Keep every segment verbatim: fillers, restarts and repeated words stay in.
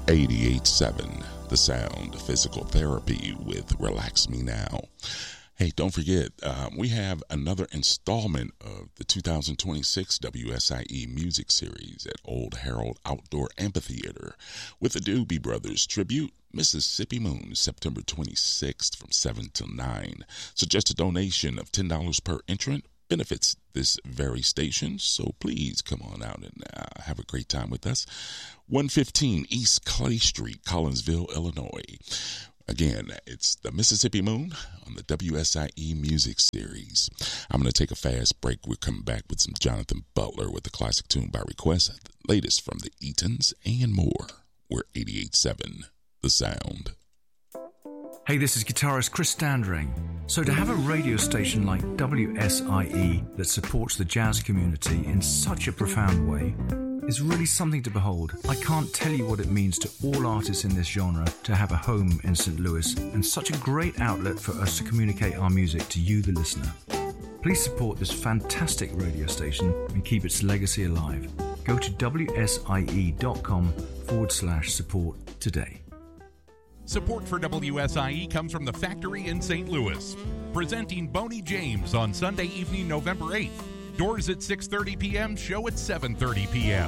eighty-eight seven, The Sound, physical therapy with Relax Me Now. Hey, don't forget, uh, we have another installment of the two thousand twenty-six W S I E Music Series at Old Harold Outdoor Amphitheater with the Doobie Brothers tribute, Mississippi Moon, September twenty-sixth from seven till nine. Suggest a donation of ten dollars per entrant. Benefits this very station, so please come on out and uh, have a great time with us. one fifteen East Clay Street, Collinsville, Illinois. Again, it's the Mississippi Moon on the W S I E Music Series. I'm going to take a fast break. We'll come back with some Jonathan Butler with the classic tune by request, the latest from the Eatons, and more. We're eighty-eight seven, The Sound. Hey, this is guitarist Chris Standring. So to have a radio station like W S I E that supports the jazz community in such a profound way is really something to behold. I can't tell you what it means to all artists in this genre to have a home in Saint Louis and such a great outlet for us to communicate our music to you, the listener. Please support this fantastic radio station and keep its legacy alive. Go to wsie.com forward slash support today. Support for W S I E comes from the Factory in Saint Louis, presenting Boney James on Sunday evening, November eighth. Doors at six thirty p.m., show at seven thirty p.m.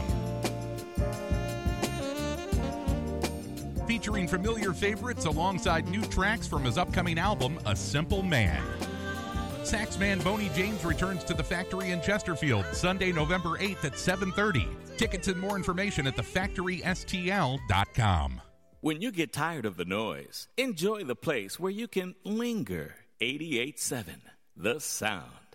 Featuring familiar favorites alongside new tracks from his upcoming album, A Simple Man. Saxman Boney James returns to the Factory in Chesterfield, Sunday, November eighth at seven thirty. Tickets and more information at the factory s t l dot com. When you get tired of the noise, enjoy the place where you can linger. eighty-eight seven, The Sound.